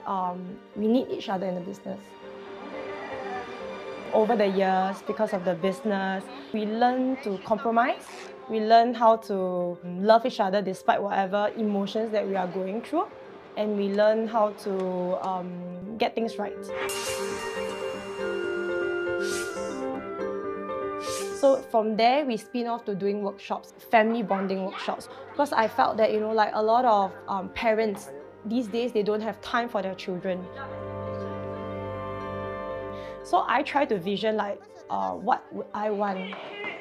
we need each other in the business. Over the years, because of the business, we learn to compromise. We learn how to love each other despite whatever emotions that we are going through. And we learn how to get things right. So from there, we spin off to doing workshops, family bonding workshops. Because I felt that, like a lot of parents these days, they don't have time for their children. So I try to vision like, what would I want